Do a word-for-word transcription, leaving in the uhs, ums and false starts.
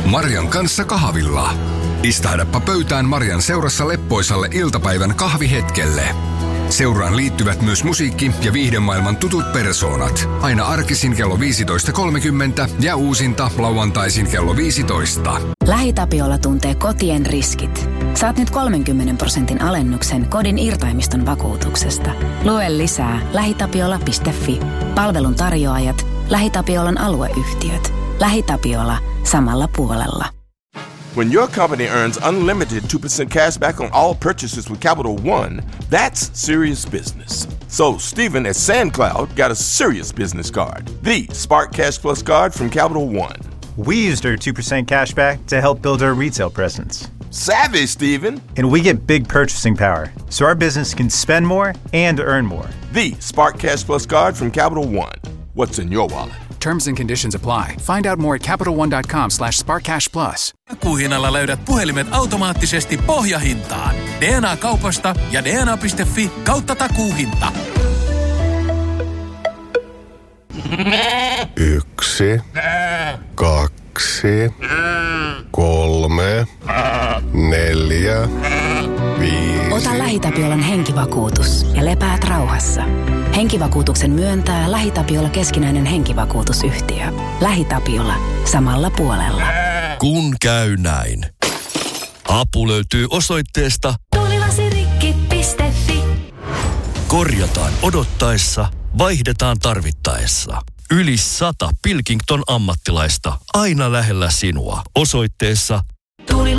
Marjan kanssa kahvilla. Istahdappa pöytään Marjan seurassa leppoisalle iltapäivän kahvihetkelle. Seuraan liittyvät myös musiikki- ja viihdemaailman tutut persoonat. Aina arkisin kello viisitoista kolmekymmentä ja uusinta lauantaisin kello viisitoista. LähiTapiola tuntee kotien riskit. Saat nyt kolmenkymmenen prosentin alennuksen kodin irtaimiston vakuutuksesta. Lue lisää lähitapiola piste fi. Palvelun tarjoajat, LähiTapiolan alueyhtiöt. LähiTapiola samalla puolella. When your company earns unlimited two percent cash back on all purchases with Capital One, that's serious business. So Stephen at SandCloud got a serious business card, the Spark Cash Plus card from Capital One. We used our two percent cash back to help build our retail presence. Savvy, Stephen. And we get big purchasing power, so our business can spend more and earn more. The Spark Cash Plus card from Capital One. What's in your wallet? Terms and conditions apply. Find out more at CapitalOne.com slash SparkCashPlus. Takuuhinnalla löydät puhelimet automaattisesti pohjahintaan. D N A-kaupasta ja D N A piste fi kautta takuuhinta. Yksi, kaksi, kolme, neljä, viisi. Ota LähiTapiolan henkivakuutus ja lepäät rauhassa. Henkivakuutuksen myöntää LähiTapiola keskinäinen henkivakuutusyhtiö. LähiTapiola samalla puolella. Kun käy näin. Apu löytyy osoitteesta tuulilasirikki piste fi. Korjataan odottaessa, vaihdetaan tarvittaessa. Yli sata Pilkington ammattilaista aina lähellä sinua. Osoitteessa